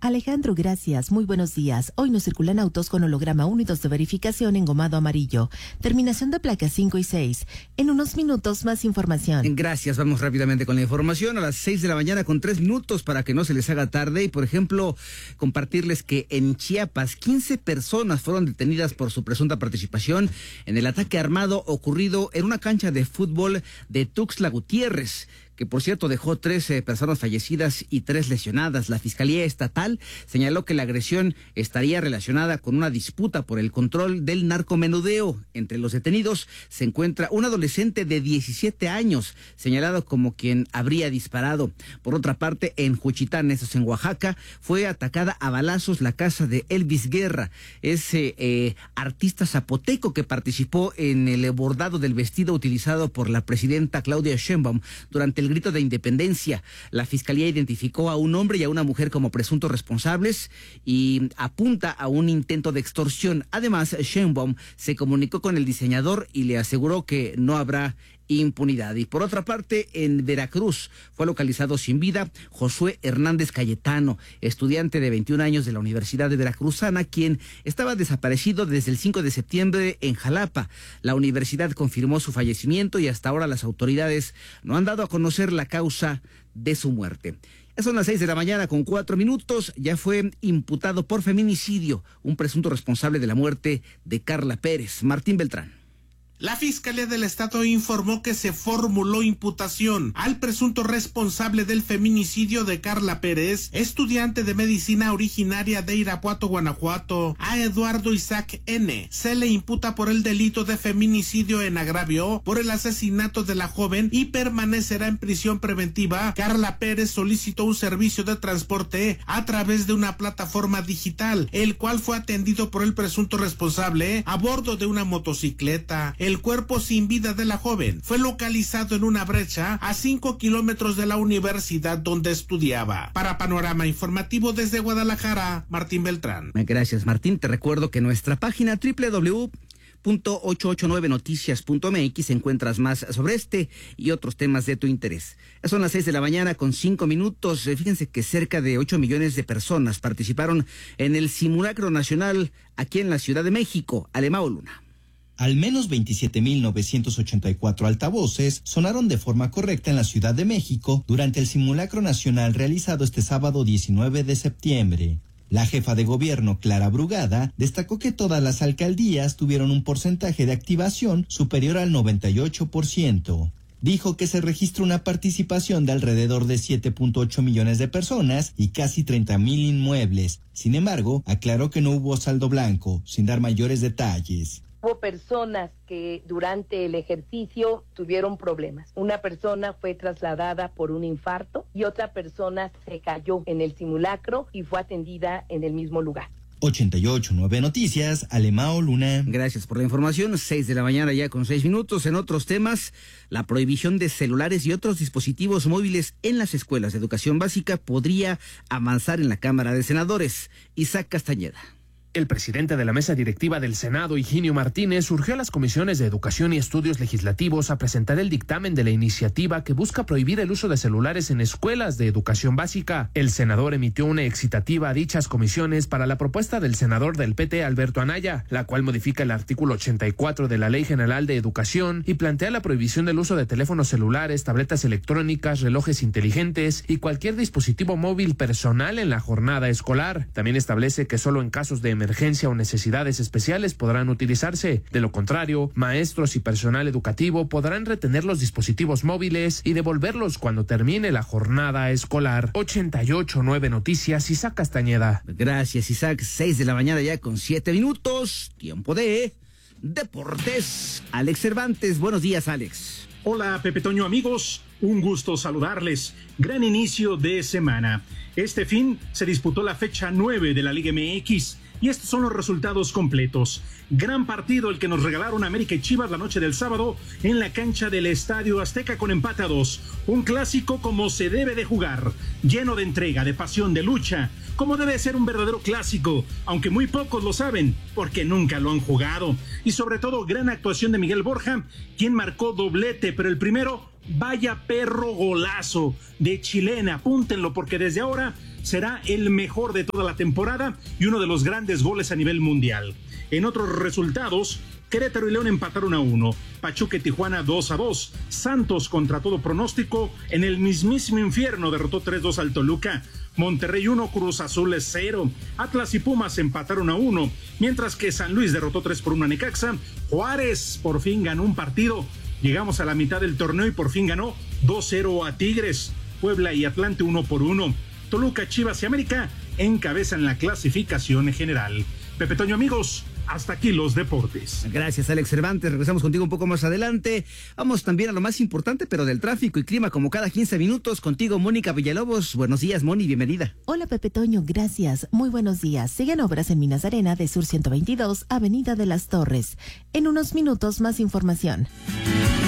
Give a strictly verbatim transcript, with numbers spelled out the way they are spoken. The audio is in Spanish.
Alejandro, gracias. Muy buenos días. Hoy nos circulan autos con holograma uno y dos de verificación engomado amarillo. Terminación de placas cinco y seis. En unos minutos más información. Gracias. Vamos rápidamente con la información. A las seis de la mañana con tres minutos para que no se les haga tarde. Y, por ejemplo, compartirles que en Chiapas quince personas fueron detenidas por su presunta participación en el ataque armado ocurrido en una cancha de fútbol de Tuxtla Gutiérrez, que por cierto dejó trece personas fallecidas y tres lesionadas. La Fiscalía Estatal señaló que la agresión estaría relacionada con una disputa por el control del narcomenudeo. Entre los detenidos se encuentra un adolescente de diecisiete años, señalado como quien habría disparado. Por otra parte, en Juchitán, eso es en Oaxaca, fue atacada a balazos la casa de Elvis Guerra, ese eh, artista zapoteco que participó en el bordado del vestido utilizado por la presidenta Claudia Sheinbaum durante el grito de independencia. La Fiscalía identificó a un hombre y a una mujer como presuntos responsables y apunta a un intento de extorsión. Además, Sheinbaum se comunicó con el diseñador y le aseguró que no habrá impunidad. Y por otra parte, en Veracruz fue localizado sin vida Josué Hernández Cayetano, estudiante de veintiún años de la Universidad de Veracruzana, quien estaba desaparecido desde el cinco de septiembre en Jalapa. La universidad confirmó su fallecimiento y hasta ahora las autoridades no han dado a conocer la causa de su muerte. Ya son las seis de la mañana con cuatro minutos. Ya fue imputado por feminicidio un presunto responsable de la muerte de Carla Pérez. Martín Beltrán. La Fiscalía del Estado informó que se formuló imputación al presunto responsable del feminicidio de Carla Pérez, estudiante de medicina originaria de Irapuato, Guanajuato. A Eduardo Isaac N. se le imputa por el delito de feminicidio en agravio por el asesinato de la joven y permanecerá en prisión preventiva. Carla Pérez solicitó un servicio de transporte a través de una plataforma digital, el cual fue atendido por el presunto responsable a bordo de una motocicleta. El cuerpo sin vida de la joven fue localizado en una brecha a cinco kilómetros de la universidad donde estudiaba. Para Panorama Informativo desde Guadalajara, Martín Beltrán. Gracias, Martín. Te recuerdo que en nuestra página doble u doble u doble u punto ochocientos ochenta y nueve noticias punto m x encuentras más sobre este y otros temas de tu interés. Son las seis de la mañana con cinco minutos. Fíjense que cerca de ocho millones de personas participaron en el simulacro nacional aquí en la Ciudad de México. Alemao Luna. Al menos veintisiete mil novecientos ochenta y cuatro altavoces sonaron de forma correcta en la Ciudad de México durante el simulacro nacional realizado este sábado diecinueve de septiembre. La jefa de gobierno, Clara Brugada, destacó que todas las alcaldías tuvieron un porcentaje de activación superior al noventa y ocho por ciento. Dijo que se registra una participación de alrededor de siete punto ocho millones de personas y casi treinta mil inmuebles. Sin embargo, aclaró que no hubo saldo blanco, sin dar mayores detalles. Hubo personas que durante el ejercicio tuvieron problemas. Una persona fue trasladada por un infarto y otra persona se cayó en el simulacro y fue atendida en el mismo lugar. ochenta y ocho punto nueve Noticias, Alemao Luna. Gracias por la información. seis de la mañana ya con seis minutos. En otros temas, la prohibición de celulares y otros dispositivos móviles en las escuelas de educación básica podría avanzar en la Cámara de Senadores. Isaac Castañeda. El presidente de la mesa directiva del Senado, Higinio Martínez, urgió a las comisiones de Educación y Estudios Legislativos a presentar el dictamen de la iniciativa que busca prohibir el uso de celulares en escuelas de educación básica. El senador emitió una excitativa a dichas comisiones para la propuesta del senador del P T, Alberto Anaya, la cual modifica el artículo ochenta y cuatro de la Ley General de Educación y plantea la prohibición del uso de teléfonos celulares, tabletas electrónicas, relojes inteligentes y cualquier dispositivo móvil personal en la jornada escolar. También establece que solo en casos de emergencia o necesidades especiales podrán utilizarse. De lo contrario, maestros y personal educativo podrán retener los dispositivos móviles y devolverlos cuando termine la jornada escolar. ochenta y ocho punto nueve Noticias, Isaac Castañeda. Gracias, Isaac. seis de la mañana ya con siete minutos. Tiempo de deportes. Alex Cervantes. Buenos días, Alex. Hola, Pepe Toño, amigos. Un gusto saludarles. Gran inicio de semana. Este fin se disputó la fecha nueve de la Liga M X. Y estos son los resultados completos. Gran partido el que nos regalaron América y Chivas la noche del sábado en la cancha del Estadio Azteca con empate a dos. Un clásico como se debe de jugar, lleno de entrega, de pasión, de lucha, como debe ser un verdadero clásico, aunque muy pocos lo saben, porque nunca lo han jugado. Y sobre todo, gran actuación de Miguel Borja, quien marcó doblete, pero el primero, vaya perro golazo de chilena. Apúntenlo porque desde ahora será el mejor de toda la temporada y uno de los grandes goles a nivel mundial. En otros resultados, Querétaro y León empataron a uno, Pachuca y Tijuana dos a dos, Santos contra todo pronóstico en el mismísimo infierno derrotó tres dos al Toluca, Monterrey uno, Cruz Azul cero, Atlas y Pumas empataron a uno, mientras que San Luis derrotó tres por uno a Necaxa, Juárez por fin ganó un partido, llegamos a la mitad del torneo y por fin ganó dos cero a Tigres, Puebla y Atlante uno por uno, Toluca, Chivas y América encabezan la clasificación general. Pepe Toño, amigos, hasta aquí los deportes. Gracias, Alex Cervantes. Regresamos contigo un poco más adelante. Vamos también a lo más importante, pero del tráfico y clima, como cada quince minutos. Contigo, Mónica Villalobos. Buenos días, Moni, bienvenida. Hola, Pepe Toño, gracias. Muy buenos días. Siguen obras en Minas Arena de Sur ciento veintidós, Avenida de las Torres. En unos minutos, más información.